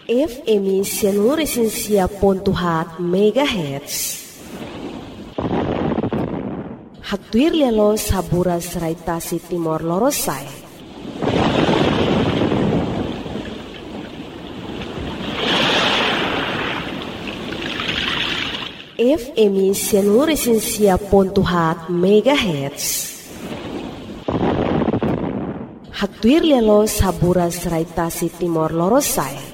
FM Seluruh Pontuhat MHz. Hatuir lelo sabura seraitasi Timor Lorosai. FM Seluruh Pontuhat MHz. Hatuir lelo sabura seraitasi Timor Lorosai.